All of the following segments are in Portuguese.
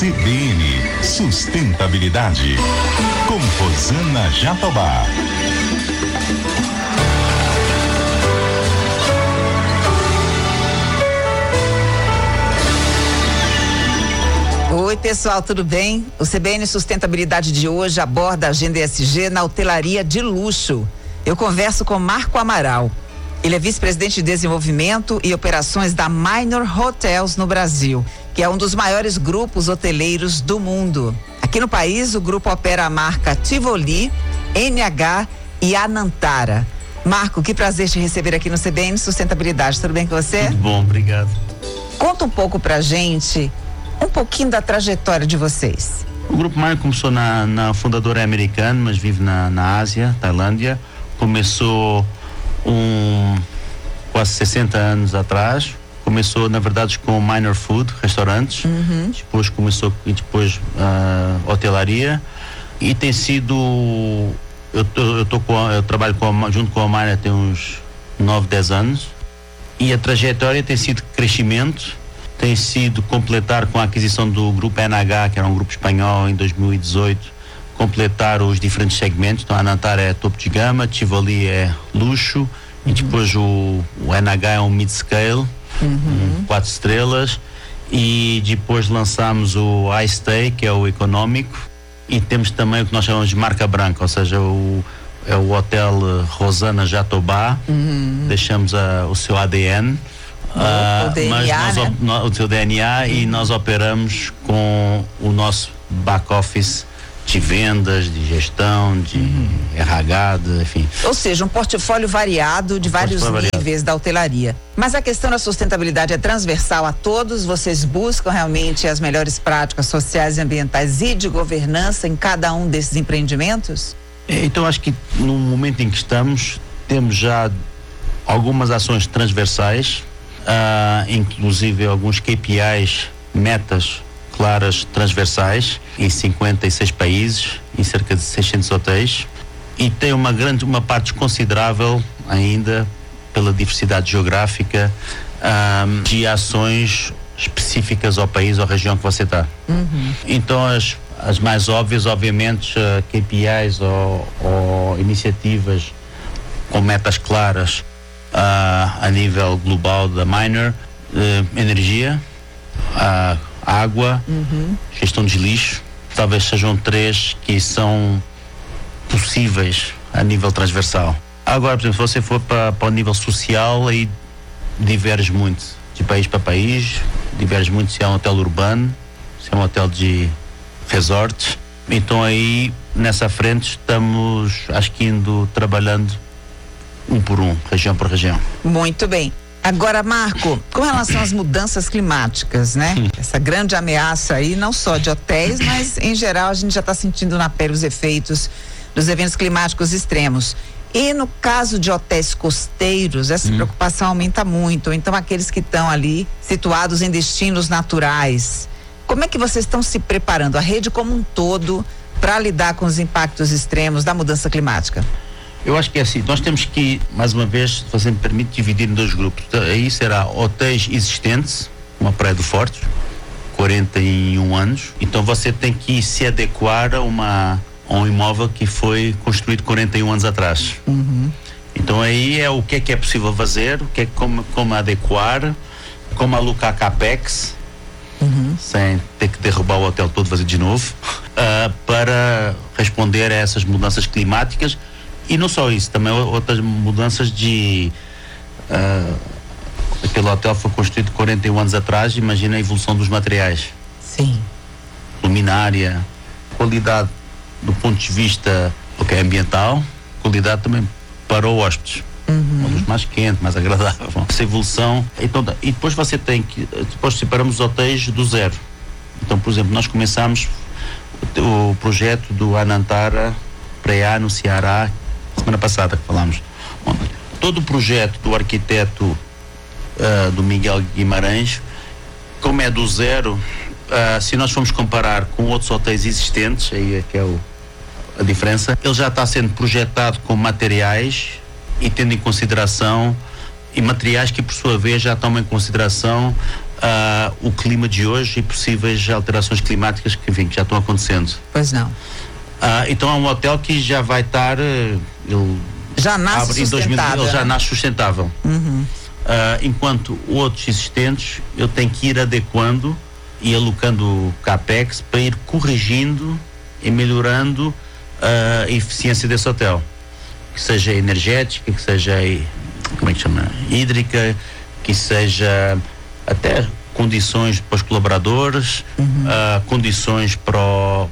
CBN Sustentabilidade, com Rosana Jatobá. Oi pessoal, tudo bem? O CBN Sustentabilidade de hoje aborda a agenda ESG na hotelaria de luxo. Eu converso com Marco Amaral. Ele é vice-presidente de desenvolvimento e operações da Minor Hotels no Brasil, que é um dos maiores grupos hoteleiros do mundo. Aqui no país, o grupo opera a marca Tivoli, NH e Anantara. Marco, que prazer te receber aqui no CBN Sustentabilidade. Tudo bem com você? Tudo bom, obrigado. Conta um pouco pra gente, um pouquinho da trajetória de vocês. O Grupo Minor começou na fundadora americana, mas vive na Ásia, Tailândia. Começou quase 60 anos atrás. Começou, na verdade, com Minor Food, restaurantes. Depois hotelaria. E tem sido... Eu trabalho junto com a Minor tem uns 9, 10 anos. E a trajetória tem sido crescimento. Tem sido completar com a aquisição do grupo NH, que era um grupo espanhol, em 2018, completar os diferentes segmentos. Então a Anantara é topo de gama, Tivoli é luxo, e depois o NH é um mid-scale, 4 estrelas, e depois lançamos o iStay, que é o econômico, e temos também o que nós chamamos de marca branca, ou seja, é o hotel Rosana Jatobá. Deixamos o seu ADN. O DNA, mas o seu DNA, e nós operamos com o nosso back-office de vendas, de gestão, de RH, enfim. Ou seja, um portfólio variado de vários níveis da hotelaria. Mas a questão da sustentabilidade é transversal a todos? Vocês buscam realmente as melhores práticas sociais e ambientais e de governança em cada um desses empreendimentos? Então acho que no momento em que estamos, temos já algumas ações transversais, inclusive alguns KPIs, metas claras transversais em 56 países, em cerca de 600 hotéis, e tem uma parte considerável ainda pela diversidade geográfica, de ações específicas ao país ou região que você está. Então as mais óbvias, obviamente, KPIs ou iniciativas com metas claras a nível global da Minor, energia, água, gestão de lixo. Talvez sejam 3 que são possíveis a nível transversal. Agora, por exemplo, se você for para o nível social, aí diverge muito de país para país, diverge muito se é um hotel urbano, se é um hotel de resort. Então aí nessa frente estamos, acho que indo trabalhando um por um, região por região. Muito bem. Agora, Marco, com relação às mudanças climáticas, né? Essa grande ameaça aí, não só de hotéis, mas em geral a gente já está sentindo na pele os efeitos dos eventos climáticos extremos. E no caso de hotéis costeiros, essa preocupação aumenta muito. Então, aqueles que estão ali situados em destinos naturais, como é que vocês estão se preparando, a rede como um todo, para lidar com os impactos extremos da mudança climática? Eu acho que é assim, nós temos que, mais uma vez, se você me permite, dividir em 2 grupos. Aí será hotéis existentes, uma Praia do Forte, 41 anos. Então você tem que se adequar a um imóvel que foi construído 41 anos atrás. Então aí é o que é possível fazer, como adequar, como alocar CAPEX, sem ter que derrubar o hotel todo, fazer de novo, para responder a essas mudanças climáticas. E não só isso, também outras mudanças de... aquele hotel foi construído 41 anos atrás, imagina a evolução dos materiais. Sim. Luminária, qualidade do ponto de vista ambiental, qualidade também para o hóspede. Uma luz mais quente, mais agradável. Essa evolução. Então, e depois você tem que... Depois separamos os hotéis do zero. Então, por exemplo, nós começamos o projeto do Anantara Praia no Ceará, semana passada que falámos. Todo o projeto do arquiteto do Miguel Guimarães, como é do zero, se nós formos comparar com outros hotéis existentes, aí é que é a diferença, ele já está sendo projetado com materiais e tendo em consideração, e materiais que por sua vez já tomam em consideração o clima de hoje e possíveis alterações climáticas que, enfim, que já estão acontecendo. Pois não. Então é um hotel que já vai estar, ele já nasce sustentável. Ele já nasce sustentável. Uhum. Enquanto outros existentes, eu tenho que ir adequando e alocando CAPEX para ir corrigindo e melhorando a eficiência desse hotel, que seja energética, que seja, como é que chama, hídrica, que seja até condições para os colaboradores, condições para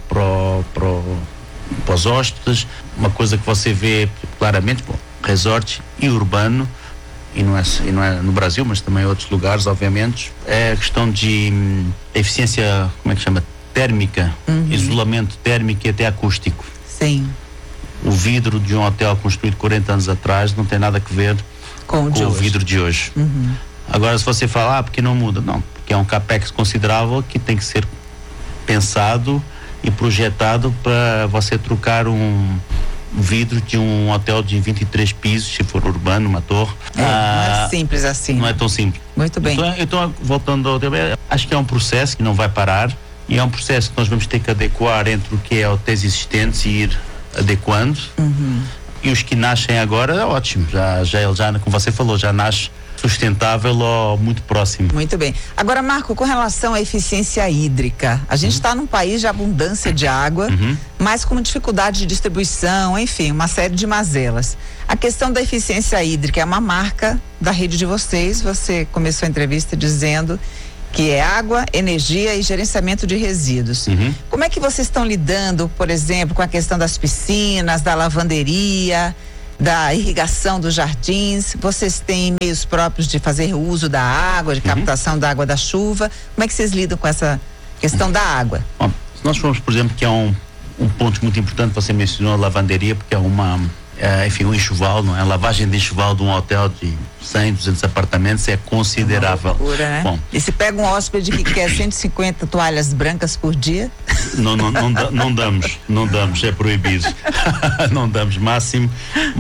os hóspedes. Uma coisa que você vê claramente, resort e urbano, e não é no Brasil, mas também em outros lugares, obviamente, é a questão de eficiência, como é que chama, térmica, isolamento térmico e até acústico. Sim. O vidro de um hotel construído 40 anos atrás não tem nada a ver com o vidro de hoje. Agora, se você falar, porque não muda? Não, porque é um CAPEX considerável que tem que ser pensado e projetado para você trocar um vidro de um hotel de 23 pisos, se for urbano, uma torre. Não é simples assim. Não é tão simples. Muito bem. Então, voltando ao tema, acho que é um processo que não vai parar e é um processo que nós vamos ter que adequar entre o que é hotéis existentes e ir adequando. E os que nascem agora é ótimo. Ele já, como você falou, já nasce sustentável ou muito próximo. Muito bem. Agora, Marco, com relação à eficiência hídrica, a gente está num país de abundância de água, mas com dificuldade de distribuição, enfim, uma série de mazelas. A questão da eficiência hídrica é uma marca da rede de vocês. Você começou a entrevista dizendo que é água, energia e gerenciamento de resíduos. Como é que vocês estão lidando, por exemplo, com a questão das piscinas, da lavanderia, da irrigação dos jardins? Vocês têm meios próprios de fazer uso da água, de captação da água da chuva? Como é que vocês lidam com essa questão da água? Bom, se nós formos, por exemplo, que é um ponto muito importante, você mencionou a lavanderia, porque é enfim, um enxoval, não é? A lavagem de enxoval de um hotel de 100, 200 apartamentos é considerável. Loucura, né? Bom, e se pega um hóspede que quer 150 toalhas brancas por dia? Não damos, é proibido. Não damos, máximo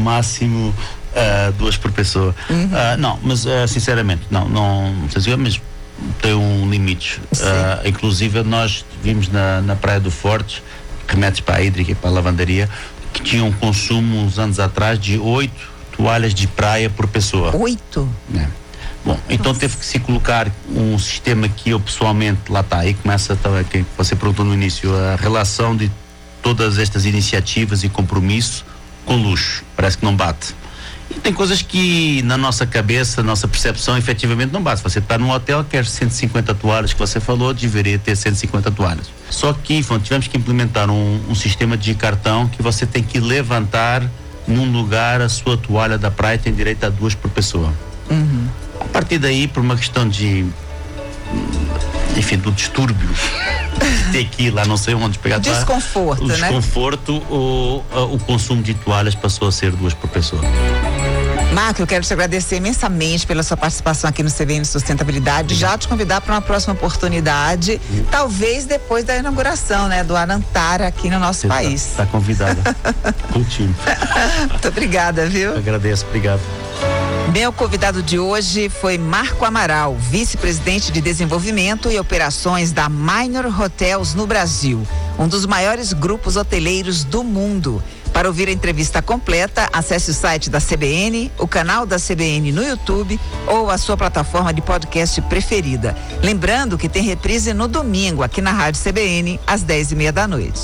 2 por pessoa. Não, mas sinceramente, não sei se mas tem um limite. Inclusive nós vimos na Praia do Forte, remetes para a hídrica e para a lavanderia, que tinha um consumo uns anos atrás de 8 toalhas de praia por pessoa. 8? Bom, então teve que se colocar um sistema que eu pessoalmente, lá está, aí começa que você perguntou no início, a relação de todas estas iniciativas e compromisso com luxo, parece que não bate. E tem coisas que na nossa cabeça, nossa percepção, efetivamente não bate. Você está num hotel, quer 150 toalhas que você falou, deveria ter 150 toalhas. Só que tivemos que implementar um sistema de cartão que você tem que levantar num lugar a sua toalha da praia, tem direito a 2 por pessoa. A partir daí, por uma questão de, enfim, do distúrbio, ter que ir lá não sei onde pegar desconforto, né? O desconforto, o consumo de toalhas passou a ser 2 por pessoa. Marco, eu quero te agradecer imensamente pela sua participação aqui no CBN Sustentabilidade. Já te convidar para uma próxima oportunidade, talvez depois da inauguração, né, do Anantara aqui no nosso país. Está convidada. Contigo. Muito obrigada, viu? Eu agradeço, obrigado. Meu convidado de hoje foi Marco Amaral, vice-presidente de desenvolvimento e operações da Minor Hotels no Brasil, um dos maiores grupos hoteleiros do mundo. Para ouvir a entrevista completa, acesse o site da CBN, o canal da CBN no YouTube ou a sua plataforma de podcast preferida. Lembrando que tem reprise no domingo aqui na Rádio CBN às 10:30 da noite.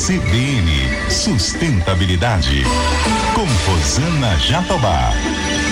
CBN Sustentabilidade com Rosana Jatobá.